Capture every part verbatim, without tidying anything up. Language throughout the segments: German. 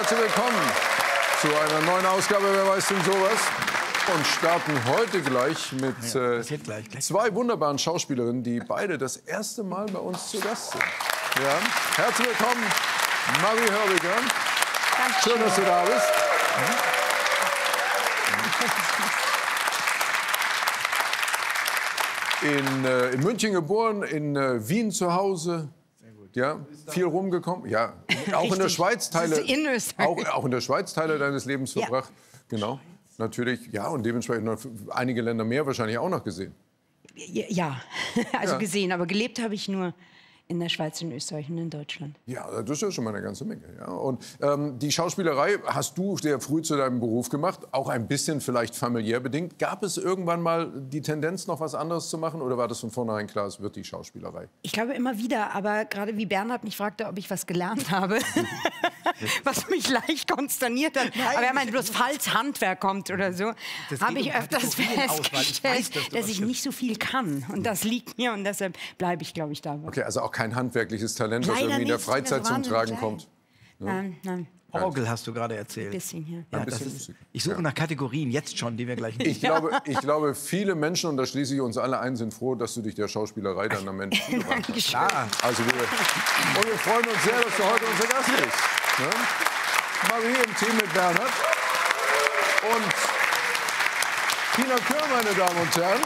herzlich willkommen zu einer neuen Ausgabe Wer weiß denn sowas? Und starten heute gleich mit äh, gleich, gleich. zwei wunderbaren Schauspielerinnen, die beide das erste Mal bei uns zu Gast sind. Ja. Herzlich willkommen, Marie Hörbiger. Schön, dass du da bist. In, äh, in München geboren, in äh, Wien zu Hause. Ja, viel rumgekommen. Ja, auch in der Schweiz Teile, auch, auch in der Schweiz Teile deines Lebens verbracht. Ja. Genau, natürlich. Ja, und dementsprechend noch einige Länder mehr wahrscheinlich auch noch gesehen. Ja, also ja. gesehen, aber gelebt habe ich nur in der Schweiz, in Österreich und in Deutschland. Ja, das ist ja schon mal eine ganze Menge. Ja. Und ähm, die Schauspielerei hast du sehr früh zu deinem Beruf gemacht, auch ein bisschen vielleicht familiär bedingt. Gab es irgendwann mal die Tendenz, noch was anderes zu machen, oder war das von vornherein klar, es wird die Schauspielerei? Ich glaube immer wieder, aber gerade wie Bernhard mich fragte, ob ich was gelernt habe, was mich leicht konsterniert hat. Nein, aber er meinte bloß, falls Handwerk kommt oder so, habe ich öfters festgestellt, dass, dass ich nicht so viel kann. Und das liegt mir und deshalb bleibe ich, glaube ich, dabei. Okay, also auch kein handwerkliches Talent, was irgendwie in der Freizeit zum Tragen klein. kommt. Ja. Nein, nein. Orgel hast du gerade erzählt. Ein bisschen, ja. Ja, Ein das bisschen ist, ich suche ja. nach Kategorien, jetzt schon, die wir gleich ich glaube, ich glaube, viele Menschen, und da schließe ich uns alle ein, sind froh, dass du dich der Schauspielerei dann am Ende zugewandt hast. Klar. Also wir, und wir freuen uns sehr, dass du heute unser Gast bist. Ne? Marie im Team mit Bernhard. Und Tina Kör, meine Damen und Herren.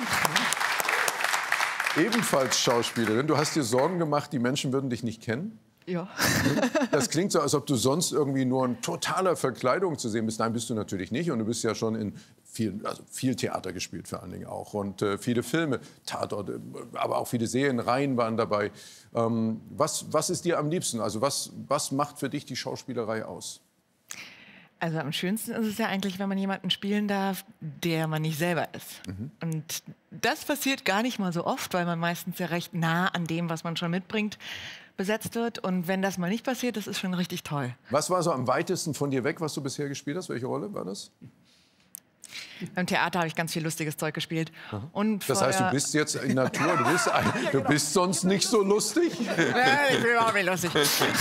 Ebenfalls Schauspielerin. Du hast dir Sorgen gemacht, die Menschen würden dich nicht kennen? Ja. Das klingt so, als ob du sonst irgendwie nur in totaler Verkleidung zu sehen bist. Nein, bist du natürlich nicht. Und du bist ja schon in viel, also viel Theater gespielt, vor allen Dingen auch. Und äh, viele Filme, Tatort, aber auch viele Serienreihen waren dabei. Ähm, was, was ist dir am liebsten? Also was, was macht für dich die Schauspielerei aus? Also am schönsten ist es ja eigentlich, wenn man jemanden spielen darf, der man nicht selber ist. Mhm. Und das passiert gar nicht mal so oft, weil man meistens ja recht nah an dem, was man schon mitbringt, besetzt wird. Und wenn das mal nicht passiert, das ist schon richtig toll. Was war so am weitesten von dir weg, was du bisher gespielt hast? Welche Rolle war das? Beim Theater habe ich ganz viel lustiges Zeug gespielt. Und das heißt, du bist jetzt in Natur, du bist, ein, du bist sonst nicht so lustig? Ja, ich bin auch nicht lustig.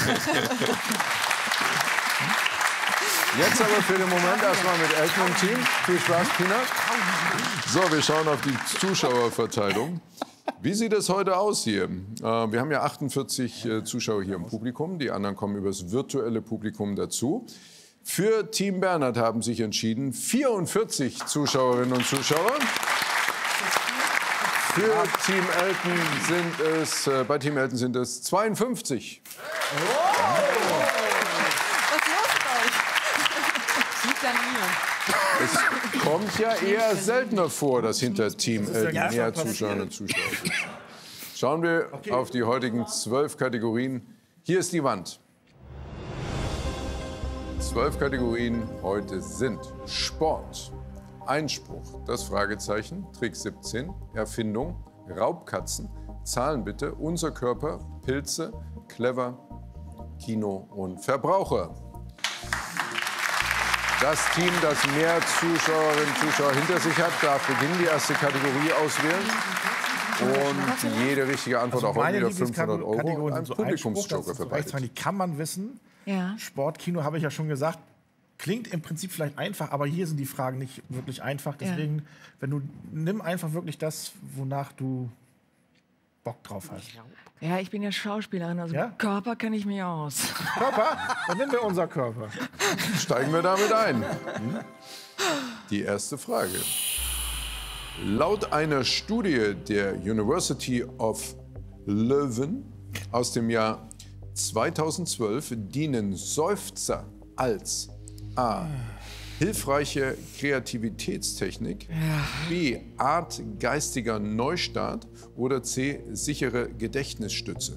Jetzt aber für den Moment erstmal mit Elton im Team. Viel Spaß, Tina. So, wir schauen auf die Zuschauerverteilung. Wie sieht es heute aus hier? Wir haben ja achtundvierzig Zuschauer hier im Publikum. Die anderen kommen über das virtuelle Publikum dazu. Für Team Bernhard haben sich entschieden vierundvierzig Zuschauerinnen und Zuschauer. Für Team Elton sind es, äh, bei Team Elton sind es zweiundfünfzig. Wow. Es kommt ja eher seltener vor, dass hinter Team Elton mehr Zuschauerinnen und Zuschauer sind. Schauen wir okay. auf die heutigen zwölf Kategorien. Hier ist die Wand. Zwölf Kategorien heute sind Sport, Einspruch, das Fragezeichen, Trick siebzehn, Erfindung, Raubkatzen, Zahlen bitte, unser Körper, Pilze, Clever, Kino und Verbraucher. Das Team, das mehr Zuschauerinnen und Zuschauer hinter sich hat, darf beginnen, die erste Kategorie auswählen. Und jede richtige Antwort, also auch heute wieder fünfhundert Euro, ein so Publikumsjoker für beide. Die kann man wissen. Ja. Sport, Kino, habe ich ja schon gesagt, klingt im Prinzip vielleicht einfach, aber hier sind die Fragen nicht wirklich einfach. Deswegen, ja. wenn du, nimm einfach wirklich das, wonach du Bock drauf hast. Ja, ich bin ja Schauspielerin, also ja? Körper kenne ich mich aus. Körper? Dann nehmen wir unser Körper. Steigen wir damit ein. Hm? Die erste Frage. Laut einer Studie der University of Leuven aus dem Jahr zweitausendzwölf dienen Seufzer als A. hilfreiche Kreativitätstechnik, ja. B. Art geistiger Neustart oder C. sichere Gedächtnisstütze.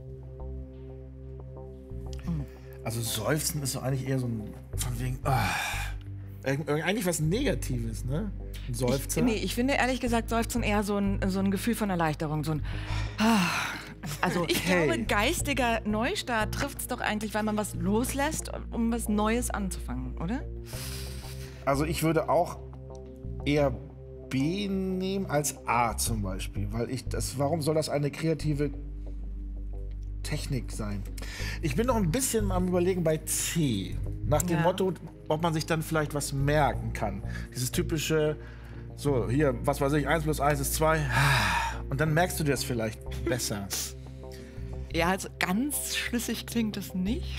Also Seufzen ist doch eigentlich eher so ein, von wegen, oh, eigentlich was Negatives, ne? Ein Seufzer. Ich, nee, ich finde ehrlich gesagt Seufzen eher so ein, so ein Gefühl von Erleichterung, so ein Also ich hey. glaube, geistiger Neustart trifft es doch eigentlich, weil man was loslässt, um was Neues anzufangen, oder? Also ich würde auch eher B nehmen als A zum Beispiel, weil ich das, warum soll das eine kreative Technik sein. Ich bin noch ein bisschen am Überlegen bei C. Nach dem Ja. Motto, ob man sich dann vielleicht was merken kann. Dieses typische, so hier, was weiß ich, eins plus eins ist zwei. Und dann merkst du dir das vielleicht besser. Ja, also ganz schlüssig klingt das nicht.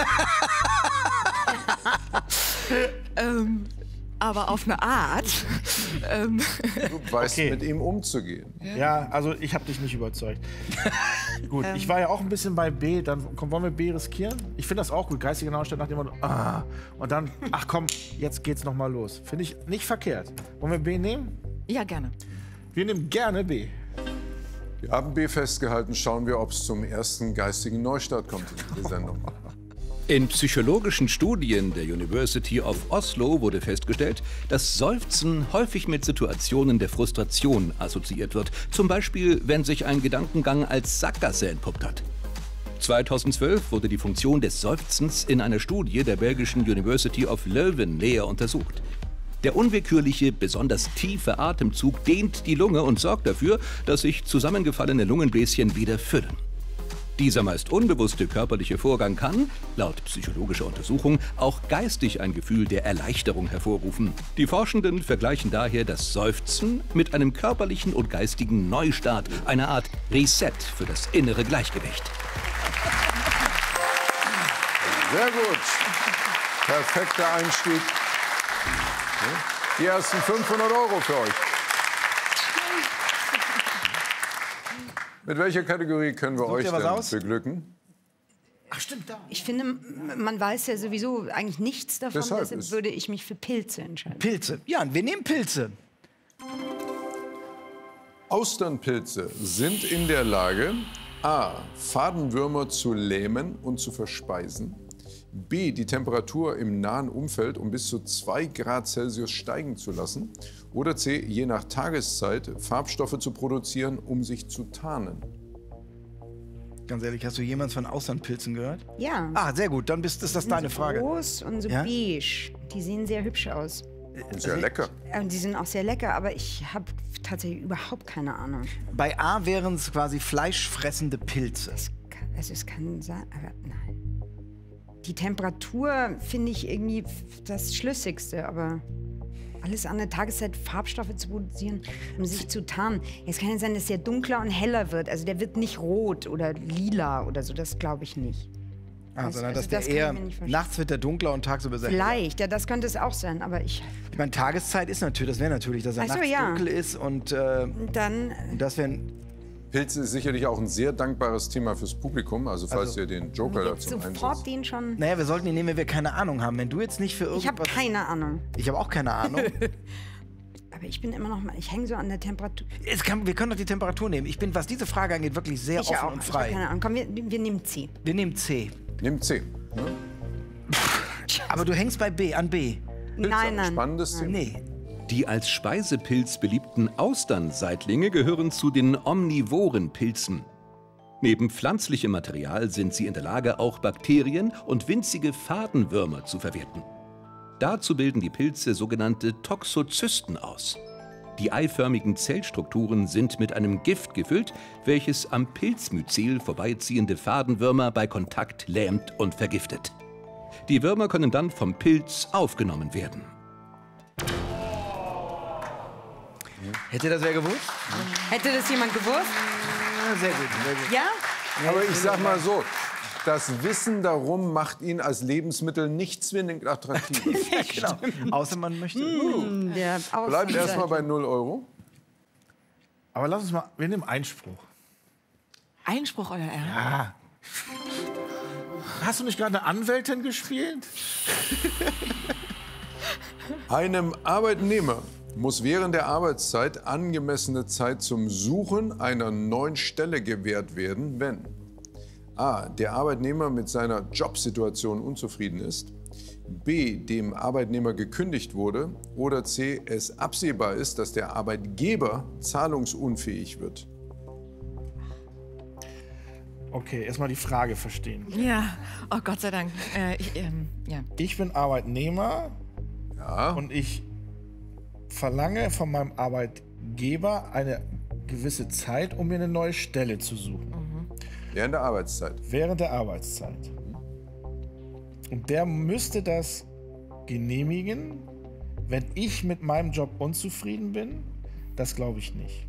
ähm, aber auf eine Art. ähm, Du weißt, Okay. mit ihm umzugehen. Ja, also ich habe dich nicht überzeugt. Gut, ich war ja auch ein bisschen bei B. Dann komm, wollen wir B riskieren? Ich finde das auch gut. Geistige Naustadt nach dem Motto, ah. Und dann, ach komm, jetzt geht's noch mal los. Finde ich nicht verkehrt. Wollen wir B nehmen? ja, gerne. Wir nehmen gerne B. Wir haben B festgehalten. Schauen wir, ob es zum ersten geistigen Neustart kommt in dieser Sendung. In psychologischen Studien der University of Oslo wurde festgestellt, dass Seufzen häufig mit Situationen der Frustration assoziiert wird. Zum Beispiel, wenn sich ein Gedankengang als Sackgasse entpuppt hat. zweitausendzwölf wurde die Funktion des Seufzens in einer Studie der belgischen University of Leuven näher untersucht. Der unwillkürliche, besonders tiefe Atemzug dehnt die Lunge und sorgt dafür, dass sich zusammengefallene Lungenbläschen wieder füllen. Dieser meist unbewusste körperliche Vorgang kann, laut psychologischer Untersuchung, auch geistig ein Gefühl der Erleichterung hervorrufen. Die Forschenden vergleichen daher das Seufzen mit einem körperlichen und geistigen Neustart, einer Art Reset für das innere Gleichgewicht. Sehr gut. Perfekter Einstieg. Die ersten fünfhundert Euro für euch. Mit welcher Kategorie können wir Sucht euch ihr was denn aus? beglücken? Ach stimmt, da. Ich finde, man weiß ja sowieso eigentlich nichts davon, Deshalb deshalb ist- würde ich mich für Pilze entscheiden. Pilze. Ja, wir nehmen Pilze. Austernpilze sind in der Lage, a. Fadenwürmer zu lähmen und zu verspeisen, b. die Temperatur im nahen Umfeld um bis zu zwei Grad Celsius steigen zu lassen oder c. je nach Tageszeit Farbstoffe zu produzieren, um sich zu tarnen. Ganz ehrlich, hast du jemals von Austernpilzen gehört? Ja. Ah, sehr gut, dann bist, ist das Die sind deine so Frage. groß und so Ja? beige. Die sehen sehr hübsch aus. Und sehr lecker. Ja, Und die sind auch sehr lecker, aber ich habe tatsächlich überhaupt keine Ahnung. Bei A wären es quasi fleischfressende Pilze. Es kann, also es kann sein, aber nein. Die Temperatur finde ich irgendwie das Schlüssigste, aber alles an der Tageszeit Farbstoffe zu produzieren, um sich zu tarnen. Es kann ja sein, dass der dunkler und heller wird. Also der wird nicht rot oder lila oder so, das glaube ich nicht. Ah, Also- sondern also dass der das kann ich eher mir nicht vorstellen. nachts wird der dunkler und tagsüber sehr hell. Vielleicht, ja, das könnte es auch sein, aber ich Ich meine, Tageszeit ist natürlich, das wäre natürlich, dass er Ach so, nachts ja. dunkel ist und äh, dann das wäre Pilze ist sicherlich auch ein sehr dankbares Thema fürs Publikum, also falls Also- ihr den Joker dazu sofort einsetzt. den schon. Naja, wir sollten ihn nehmen, wenn wir keine Ahnung haben. Wenn du jetzt nicht für irgendwas... Ich habe keine Ahnung. Ich habe auch keine Ahnung. Aber ich bin immer noch mal, ich hänge so an der Temperatur. Es kann, wir können doch die Temperatur nehmen. Ich bin, was diese Frage angeht, wirklich sehr Ich offen auch. und Ich habe frei. keine Ahnung. Komm, wir, wir nehmen C. Wir nehmen C. Nehmt C. Ne? Aber du hängst bei B, an B. Nein, nein. Spannendes Thema. Nee. Die als Speisepilz beliebten Austernseitlinge gehören zu den omnivoren Pilzen. Neben pflanzlichem Material sind sie in der Lage, auch Bakterien und winzige Fadenwürmer zu verwerten. Dazu bilden die Pilze sogenannte Toxozysten aus. Die eiförmigen Zellstrukturen sind mit einem Gift gefüllt, welches am Pilzmyzel vorbeiziehende Fadenwürmer bei Kontakt lähmt und vergiftet. Die Würmer können dann vom Pilz aufgenommen werden. Hätte das wer gewusst? Hätte das jemand gewusst? Ja, sehr gut, sehr gut. Ja? Aber ich sag mal so, das Wissen darum macht ihn als Lebensmittel nicht zwingend attraktiver. Genau. Außer man möchte. Der Bleibt erstmal bei null Euro. Aber lass uns mal, wir nehmen Einspruch. Einspruch, euer Ehren. Ah. Hast du nicht gerade eine Anwältin gespielt? Einem Arbeitnehmer muss während der Arbeitszeit angemessene Zeit zum Suchen einer neuen Stelle gewährt werden, wenn a. der Arbeitnehmer mit seiner Jobsituation unzufrieden ist, b. dem Arbeitnehmer gekündigt wurde oder c. es absehbar ist, dass der Arbeitgeber zahlungsunfähig wird. Okay, erstmal die Frage verstehen. Ja, oh Gott sei Dank. Äh, ich, ähm, ja. Ich bin Arbeitnehmer Ja, und ich verlange von meinem Arbeitgeber eine gewisse Zeit, um mir eine neue Stelle zu suchen. Während der Arbeitszeit. Während der Arbeitszeit. Und der müsste das genehmigen, wenn ich mit meinem Job unzufrieden bin? Das glaube ich nicht.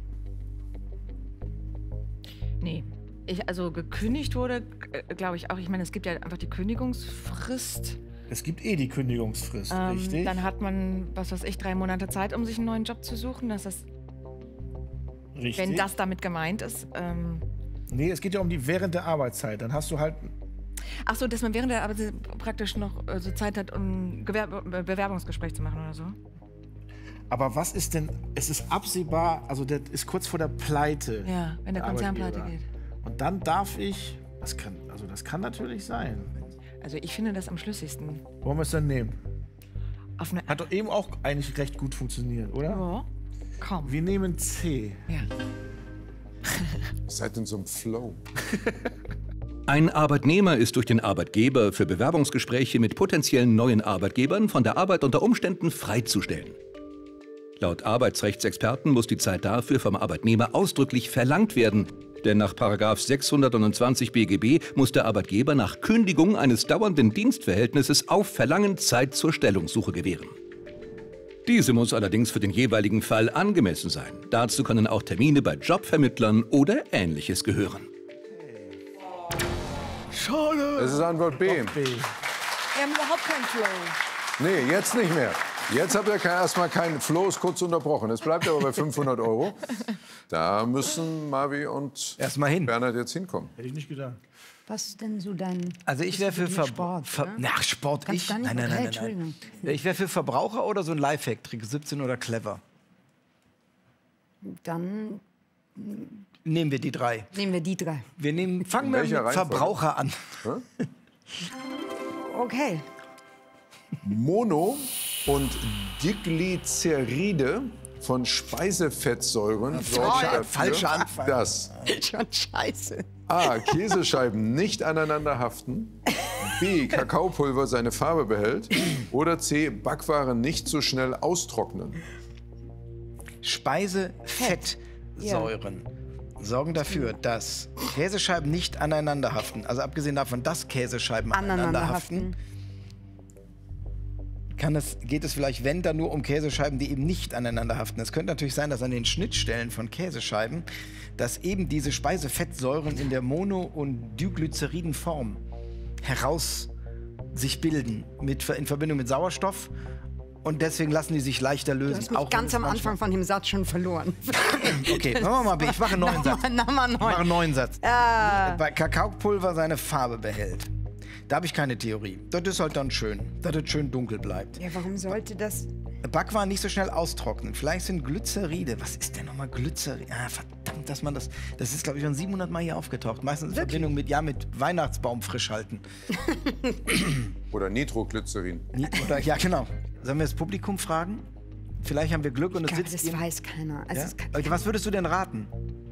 Nee. Ich, also gekündigt wurde, glaube ich auch. Ich meine, es gibt ja einfach die Kündigungsfrist. Es gibt eh die Kündigungsfrist, Ähm, richtig? dann hat man, was weiß ich, drei Monate Zeit, um sich einen neuen Job zu suchen. Das ist, Richtig. wenn das damit gemeint ist. Ähm, Nee, es geht ja um die während der Arbeitszeit. Dann hast du halt. ach so, dass man während der Arbeit praktisch noch äh, so Zeit hat, um ein Gewerb Be Bewerbungsgespräch zu machen oder so. Aber was ist denn. Es ist absehbar, also der ist kurz vor der Pleite. Ja, wenn der Konzern pleite Arbeitgeber. geht. Und dann darf ich. Das kann, also das kann natürlich sein. Also ich finde das am schlüssigsten. Wollen wir es dann nehmen? Auf eine Hat doch eben auch eigentlich recht gut funktioniert, oder? ja, kaum. Wir nehmen C. Ja. Seid in so einem Flow. Ein Arbeitnehmer ist durch den Arbeitgeber für Bewerbungsgespräche mit potenziellen neuen Arbeitgebern von der Arbeit unter Umständen freizustellen. Laut Arbeitsrechtsexperten muss die Zeit dafür vom Arbeitnehmer ausdrücklich verlangt werden. Denn nach Paragraph sechshundertneunundzwanzig B G B muss der Arbeitgeber nach Kündigung eines dauernden Dienstverhältnisses auf Verlangen Zeit zur Stellungssuche gewähren. Diese muss allerdings für den jeweiligen Fall angemessen sein. Dazu können auch Termine bei Jobvermittlern oder Ähnliches gehören. Schade. Das ist Antwort B. B. Wir haben überhaupt keinen Flow. Nee, jetzt nicht mehr. Jetzt habt ihr erstmal keinen Flow, ist kurz unterbrochen. Es bleibt aber bei fünfhundert Euro. Da müssen Marvi und Erst mal hin. Bernhard jetzt hinkommen. Hätte ich nicht gedacht. Was ist denn so dein... Also ich wäre für Bist du Ver mit Sport, Ver ne? Na, Sport Kannst ich? gar nicht- Nein, nein, okay, nein, nein, Entschuldigung. nein. Ich wäre für Verbraucher oder so ein Lifehack, Trick siebzehn oder clever. Dann Nehmen wir die drei. nehmen wir die drei. Wir nehmen, fangen wir mit welcher Reihenfolge? Verbraucher an. Okay. Mono- und Diglyceride von Speisefettsäuren sorgen dafür, falscher Anfang. dass Schon scheiße. A. Käsescheiben nicht aneinander haften, B. Kakaopulver seine Farbe behält oder C. Backwaren nicht so schnell austrocknen. Speisefettsäuren sorgen dafür, dass Käsescheiben nicht aneinander haften. Also abgesehen davon, dass Käsescheiben aneinander, Aneinander haften, haften. kann es, geht es vielleicht, wenn, dann nur um Käsescheiben, die eben nicht aneinander haften. Es könnte natürlich sein, dass an den Schnittstellen von Käsescheiben, dass eben diese Speisefettsäuren in der Mono- und Diglyceridenform heraus sich bilden mit, in Verbindung mit Sauerstoff. Und deswegen lassen die sich leichter lösen. Du hast mich auch wenn ganz es am manchmal- Anfang von dem Satz schon verloren. Okay, machen wir mal B. Ich mache einen neuen Satz. Nochmal, nochmal Ich mache neu. einen neuen Satz. Ah. Bei Kakaopulver seine Farbe behält. Da habe ich keine Theorie. Das ist halt dann schön, dass es schön dunkel bleibt. Ja, warum sollte das... Backwaren nicht so schnell austrocknen. Vielleicht sind Glyceride. Was ist denn nochmal Glyceride? Ah, verdammt, dass man das... Das ist, glaube ich, schon siebenhundert Mal hier aufgetaucht. Meistens in Verbindung mit, ja, mit Weihnachtsbaum frisch halten. Oder Nitroglycerin. Nie- Oder, ja, genau. Sollen wir das Publikum fragen? Vielleicht haben wir Glück und es Ich glaube, sitzt... das eben- weiß keiner. Also ja? es kann, Okay, was würdest du denn raten?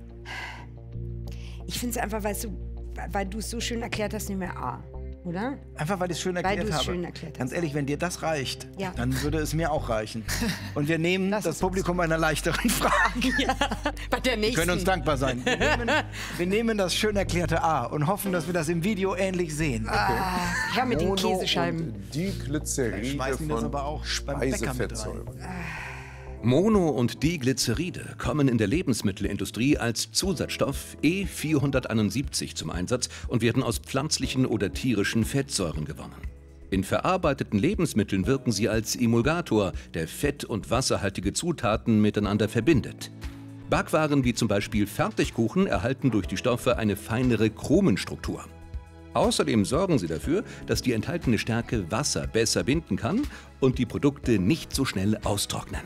ich finde es einfach, weißt du, weil du es so schön erklärt hast, nehmen wir A. Oder? Einfach, weil ich es schön erklärt du es habe. schön erklärt Ganz hast. ehrlich, wenn dir das reicht, Ja. dann würde es mir auch reichen. Und wir nehmen Lass das es uns Publikum einer leichteren Frage. Bei der Wir nächsten. können uns dankbar sein. Wir nehmen, wir nehmen das schön erklärte A und hoffen, dass wir das im Video ähnlich sehen. Ich habe mit den Mono- Käsescheiben. und Diglyceride Schmeißen wir das von aber auch beim Bäcker mit Speisefettsäuren. Mono- und Diglyceride kommen in der Lebensmittelindustrie als Zusatzstoff E vierhunderteinundsiebzig zum Einsatz und werden aus pflanzlichen oder tierischen Fettsäuren gewonnen. In verarbeiteten Lebensmitteln wirken sie als Emulgator, der fett- und wasserhaltige Zutaten miteinander verbindet. Backwaren wie zum Beispiel Fertigkuchen erhalten durch die Stoffe eine feinere Krumenstruktur. Außerdem sorgen sie dafür, dass die enthaltene Stärke Wasser besser binden kann und die Produkte nicht so schnell austrocknen.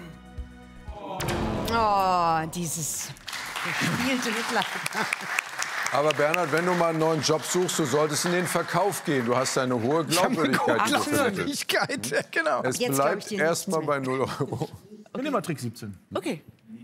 Oh, dieses gespielte Mitleid. Aber Bernhard, wenn du mal einen neuen Job suchst, du solltest in den Verkauf gehen. Du hast eine hohe Glaubwürdigkeit. die du vermittelst. Glaubwürdigkeit, ja, genau. Es Jetzt glaub ich bleibt dir erstmal nichts bei null Euro. Wir nehmen mal Trick siebzehn. Okay.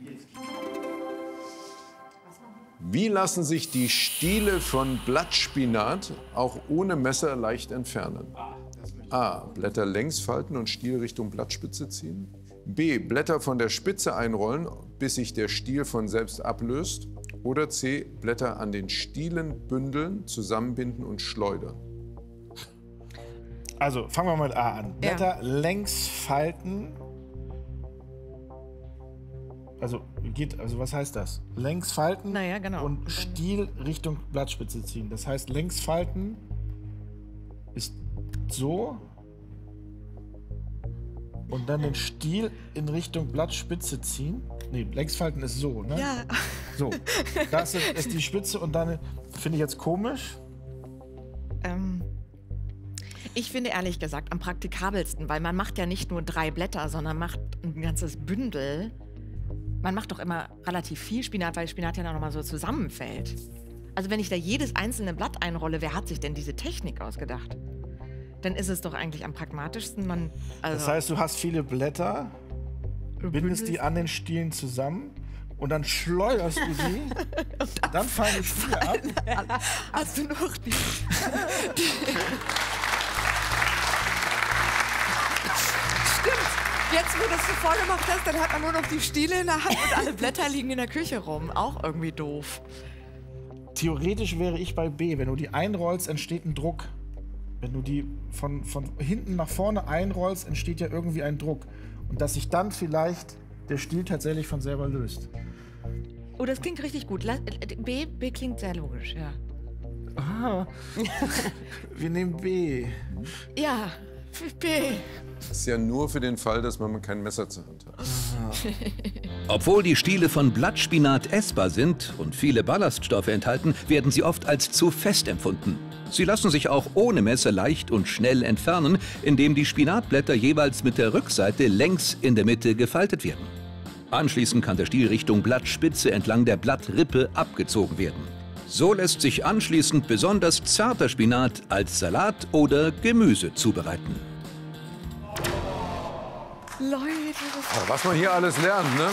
Wie lassen sich die Stiele von Blattspinat auch ohne Messer leicht entfernen? A. Blätter längs falten und Stiel Richtung Blattspitze ziehen. B. Blätter von der Spitze einrollen, bis sich der Stiel von selbst ablöst. oder C. Blätter an den Stielen bündeln, zusammenbinden und schleudern? Also, fangen wir mit A an. Blätter längs falten. Also, geht, also was heißt das? Längs falten Naja, genau. und Stiel Richtung Blattspitze ziehen. Das heißt, längs falten ist so und dann den Stiel in Richtung Blattspitze ziehen. Nee, längs falten ist so, ne? Ja. So, das ist, ist die Spitze und dann finde ich jetzt komisch. Ähm, ich finde ehrlich gesagt am praktikabelsten, weil man macht ja nicht nur drei Blätter, sondern macht ein ganzes Bündel. Man macht doch immer relativ viel Spinat, weil Spinat ja noch mal so zusammenfällt. Also wenn ich da jedes einzelne Blatt einrolle, wer hat sich denn diese Technik ausgedacht? Dann ist es doch eigentlich am pragmatischsten. Man, also Das heißt, du hast viele Blätter, bindest die an den Stielen zusammen und dann schleuderst du sie, dann fallen die Stiele ab. hast du noch die... Stimmt. Jetzt, wo du das so vorgemacht hast, dann hat man nur noch die Stiele in der Hand und alle Blätter liegen in der Küche rum. Auch irgendwie doof. Theoretisch wäre ich bei B. Wenn du die einrollst, entsteht ein Druck. Wenn du die von, von hinten nach vorne einrollst, entsteht ja irgendwie ein Druck. Und dass sich dann vielleicht der Stiel tatsächlich von selber löst. Oh, das klingt richtig gut. La- B, B klingt sehr logisch, ja. Ah. Wir nehmen B. Ja, B. Das ist ja nur für den Fall, dass man kein Messer zur Hand hat. Obwohl die Stiele von Blattspinat essbar sind und viele Ballaststoffe enthalten, werden sie oft als zu fest empfunden. Sie lassen sich auch ohne Messer leicht und schnell entfernen, indem die Spinatblätter jeweils mit der Rückseite längs in der Mitte gefaltet werden. Anschließend kann der Stiel Richtung Blattspitze entlang der Blattrippe abgezogen werden. So lässt sich anschließend besonders zarter Spinat als Salat oder Gemüse zubereiten. Leute, das Oh, was man hier alles lernt, ne?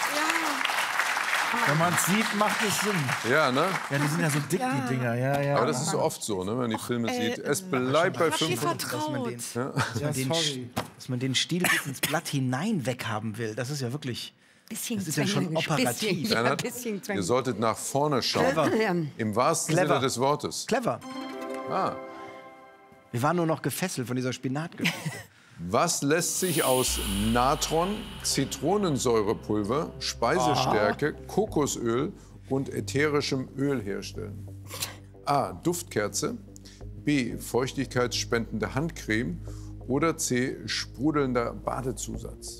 Wenn man es sieht, macht es Sinn. Ja, ne? Ja, die sind ja so dick, die Dinger. Ja, ja. Aber das ist so oft so, ne, wenn man die Filme ey, sieht. Es bleibt bei hab dir fünfundfünfzig. Dass man den, vertraut. dass man den, sorry. dass man den Stiel bis ins Blatt hinein weghaben will. Das ist ja wirklich... Bisschen Das ist ja schon zwängerisch, operativ. Bisschen, ja, Bernhard, bisschen ihr zwängerisch. solltet nach vorne schauen. Ja. Im wahrsten Clever. Sinne des Wortes. Clever. Ah. Wir waren nur noch gefesselt von dieser Spinatgeschichte. Was lässt sich aus Natron, Zitronensäurepulver, Speisestärke, Kokosöl und ätherischem Öl herstellen? A. Duftkerze, B. Feuchtigkeitsspendende Handcreme oder C. Sprudelnder Badezusatz?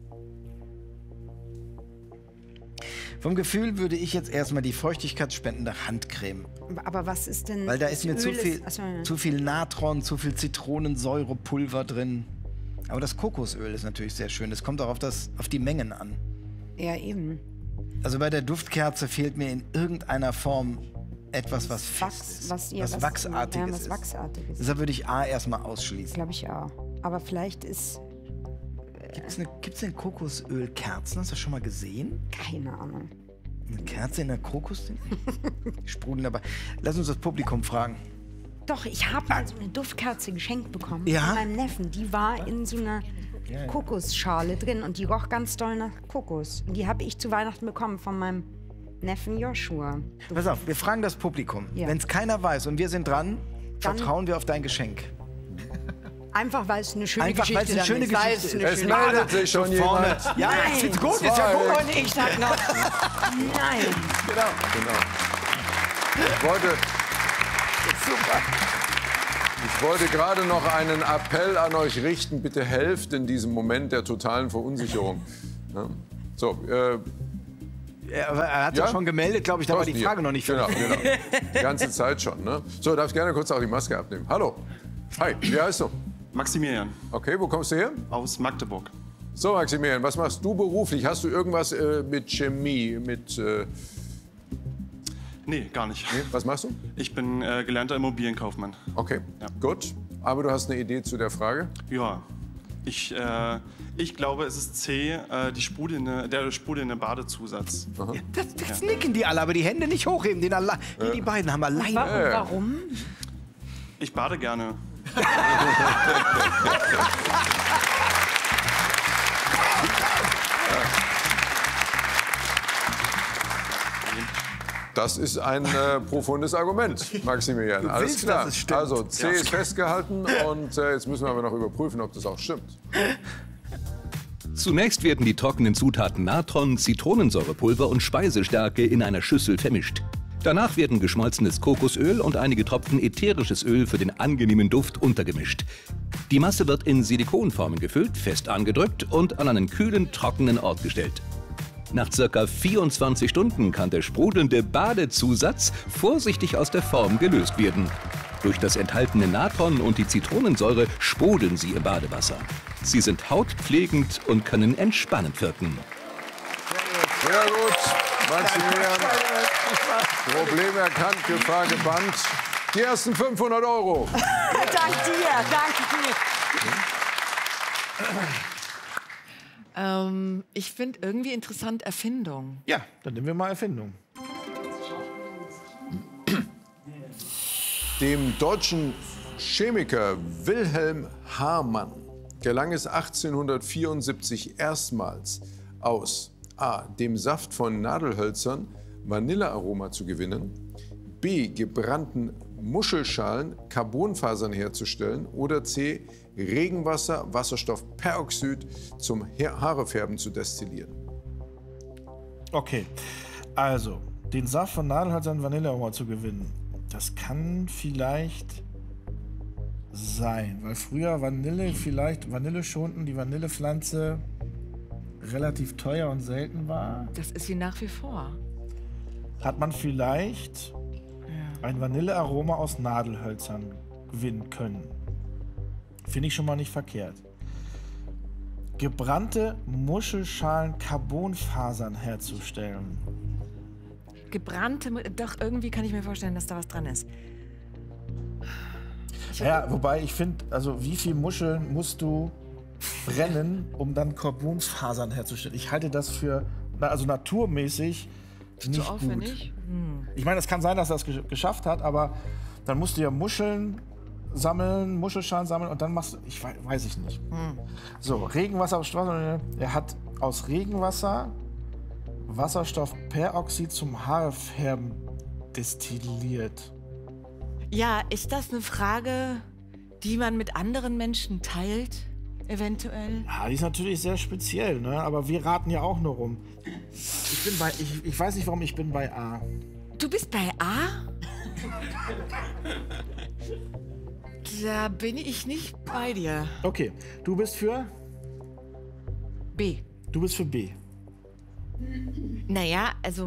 Vom Gefühl würde ich jetzt erstmal die feuchtigkeitsspendende Handcreme. Aber was ist denn... Weil da das ist mir Öl zu viel, Ist, achso, ja. zu viel Natron, zu viel Zitronensäurepulver drin. Aber das Kokosöl ist natürlich sehr schön. Es kommt auch auf, das, auf die Mengen an. Ja, eben. Also bei der Duftkerze fehlt mir in irgendeiner Form etwas, was fest Wachs, ist. was, ja, was Wachsartiges ja, was ist. Wachsartiges. Deshalb würde ich A erstmal ausschließen. Glaube ich auch. Aber vielleicht ist... Gibt es Gibt's denn Kokosölkerzen? Hast du das schon mal gesehen? Keine Ahnung. Eine Kerze in der Kokos? Die sprudeln dabei. Lass uns das Publikum fragen. Doch, ich habe mal so eine Duftkerze geschenkt bekommen Ja? von meinem Neffen. Die war in so einer Kokosschale drin und die roch ganz doll nach Kokos. Und die habe ich zu Weihnachten bekommen von meinem Neffen Joshua. Pass auf, wir fragen das Publikum. Ja. Wenn es keiner weiß und wir sind dran, Dann- vertrauen wir auf dein Geschenk. Einfach weil es eine schöne Einfach, weil Geschichte es eine dann schöne ist. Weil Geschichte es eine Es schöne meldet sich schon Vorne. jemand. Ja, Nein. jetzt wird's gut, jetzt Zwei. wird's gut. Und ich sag noch, nein. Genau. Genau. Ich wollte, Super. ich wollte gerade noch einen Appell an euch richten. Bitte helft in diesem Moment der totalen Verunsicherung. Ja. So, äh, Er, er hat Ja? sich schon gemeldet, glaube ich, da war die Thorsten Frage hier. noch nicht Genau, fertig. genau. Die ganze Zeit schon. Ne? So, darfst gerne kurz auch die Maske abnehmen. Hallo. Hi, wie heißt du? Maximilian Okay, wo kommst du her? aus Magdeburg. So, Maximilian, was machst du beruflich? Hast du irgendwas äh, mit Chemie, mit... Äh, Nee, gar nicht. nee, was machst du? Ich bin äh, gelernter Immobilienkaufmann. Okay, Ja. gut. Aber du hast eine Idee zu der Frage? Ja, ich, äh, ich glaube, es ist C, äh, die sprudelnde, der sprudelnde Badezusatz. Das, das nicken die alle, aber die Hände nicht hochheben. Den alle, hier, die beiden haben alleine. Warum? Warum? Ich bade gerne. Das ist ein äh, profundes Argument, Maximilian. Alles willst, klar. dass es stimmt. Also C ist festgehalten und äh, jetzt müssen wir aber noch überprüfen, ob das auch stimmt. Zunächst werden die trockenen Zutaten Natron, Zitronensäurepulver und Speisestärke in einer Schüssel vermischt. Danach werden geschmolzenes Kokosöl und einige Tropfen ätherisches Öl für den angenehmen Duft untergemischt. Die Masse wird in Silikonformen gefüllt, fest angedrückt und an einen kühlen, trockenen Ort gestellt. Nach ca. vierundzwanzig Stunden kann der sprudelnde Badezusatz vorsichtig aus der Form gelöst werden. Durch das enthaltene Natron und die Zitronensäure sprudeln sie im Badewasser. Sie sind hautpflegend und können entspannend wirken. Sehr gut, Maximilian. Problem erkannt, Gefahr gebannt. Die ersten fünfhundert Euro. Dank dir, danke dir. Ähm, ich finde irgendwie interessant Erfindung. Ja, dann nehmen wir mal Erfindung. Dem deutschen Chemiker Wilhelm Hamann gelang es achtzehnhundertvierundsiebzig erstmals aus A. dem Saft von Nadelhölzern Vanillearoma zu gewinnen, B. gebrannten Muschelschalen Carbonfasern herzustellen oder C. Regenwasser, Wasserstoffperoxid zum Haarefärben zu destillieren. Okay, also den Saft von Nadelhölzern Vanillearoma zu gewinnen, das kann vielleicht sein, weil früher Vanille vielleicht, Vanille schonten, die Vanillepflanze relativ teuer und selten war. Das ist sie nach wie vor. Hat man vielleicht ja. ein Vanillearoma aus Nadelhölzern gewinnen können. Finde ich schon mal nicht verkehrt. Gebrannte Muschelschalen Carbonfasern herzustellen. Gebrannte, doch irgendwie kann ich mir vorstellen, dass da was dran ist. Ich ja, wobei ich finde, also wie viel Muscheln musst du brennen, um dann Carbonfasern herzustellen? Ich halte das für, also naturmäßig nicht so aufwendig? gut. Hm. Ich meine, es kann sein, dass er es geschafft hat, aber dann musst du ja Muscheln sammeln, Muschelschalen sammeln und dann machst du, ich weiß, weiß ich nicht. Hm. So, Regenwasser, er hat aus Regenwasser Wasserstoffperoxid zum Haarefärben destilliert. Ja, ist das eine Frage, die man mit anderen Menschen teilt, eventuell? Ja, die ist natürlich sehr speziell, ne? Aber wir raten ja auch nur rum. Ich bin bei, ich, ich weiß nicht, warum ich bin bei A. Du bist bei A? Da bin ich nicht bei dir. Okay, du bist für? B. Du bist für B. Naja, also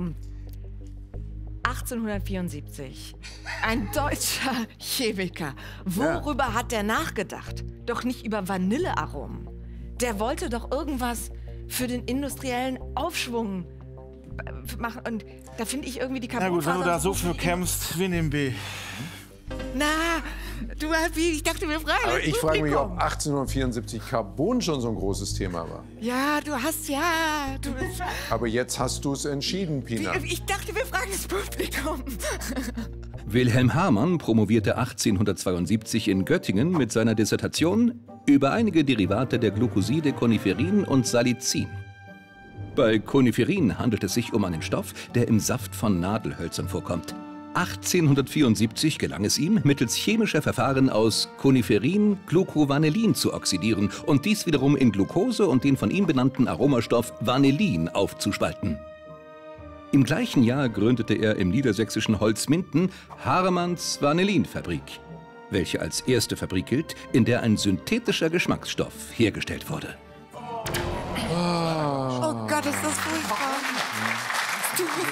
achtzehnhundertvierundsiebzig. Ein deutscher Chemiker. Worüber ja. hat der nachgedacht? Doch nicht über Vanillearomen. Der wollte doch irgendwas für den industriellen Aufschwung machen. Und da finde ich irgendwie die Carbonfasern... Na gut, wenn du da so für kämpfst, wir nehmen B. Na, du hast wie, ich dachte, wir fragen Aber ich frage mich, ob achtzehnhundertvierundsiebzig Carbon schon so ein großes Thema war. Ja, du hast ja... Du, Aber jetzt hast du es entschieden, Pina. Ich dachte, wir fragen das Publikum. Wilhelm Hamann promovierte achtzehnhundertzweiundsiebzig in Göttingen mit seiner Dissertation über einige Derivate der Glucoside Coniferin und Salicin. Bei Coniferin handelt es sich um einen Stoff, der im Saft von Nadelhölzern vorkommt. achtzehnhundertvierundsiebzig gelang es ihm, mittels chemischer Verfahren aus Coniferin Glucovanillin zu oxidieren und dies wiederum in Glucose und den von ihm benannten Aromastoff Vanillin aufzuspalten. Im gleichen Jahr gründete er im niedersächsischen Holzminden Haremanns Vanillinfabrik, welche als erste Fabrik gilt, in der ein synthetischer Geschmacksstoff hergestellt wurde. Oh Gott, ist das furchtbar.